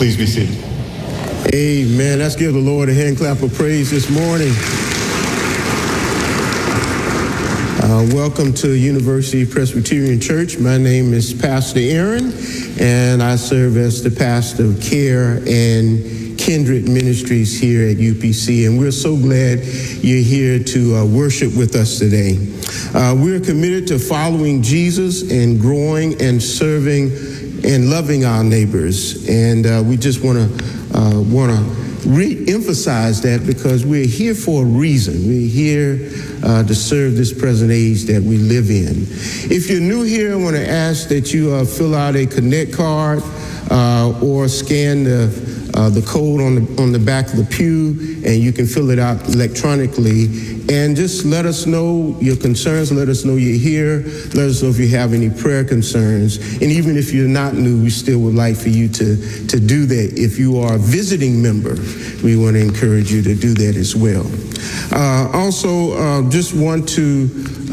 Please be seated. Amen. Let's give the Lord a hand clap of praise this morning. Welcome to University Presbyterian Church. My name is Pastor Aaron, and I serve as the pastor of Care and Kindred Ministries here at UPC, and we're so glad you're here to worship with us today. We're committed to following Jesus and growing and serving and loving our neighbors, and we just want to re-emphasize that because we're here for a reason. We're here to serve this present age that we live in. If you're new here, I want to ask that you fill out a Connect card or scan the code on the back of the pew, and you can fill it out electronically. And just let us know your concerns. Let us know you're here. Let us know if you have any prayer concerns. And even if you're not new, we still would like for you to do that. If you are a visiting member, we want to encourage you to do that as well. Also, just want to,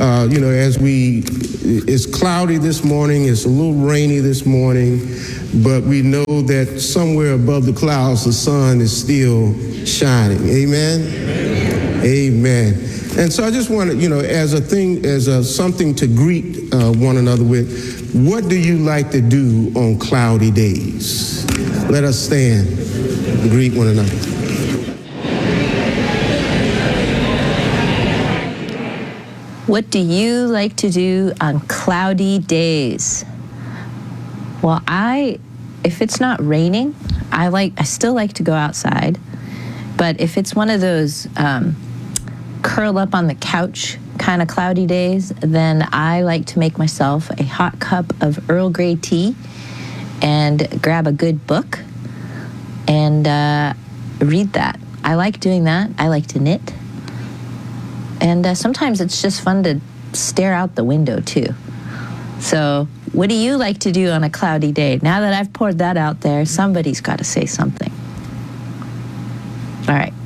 it's cloudy this morning. It's a little rainy this morning. But we know that somewhere above the clouds, the sun is still shining. Amen? Amen. Amen. And so I just want to, something to greet one another with, what do you like to do on cloudy days? Let us stand and greet one another. What do you like to do on cloudy days? Well, if it's not raining, I still like to go outside. But if it's one of those curl up on the couch kind of cloudy days, then I like to make myself a hot cup of Earl Grey tea and grab a good book and read that. I like doing that. I like to knit. And sometimes it's just fun to stare out the window, too. So what do you like to do on a cloudy day? Now that I've poured that out there, somebody's got to say something. All right.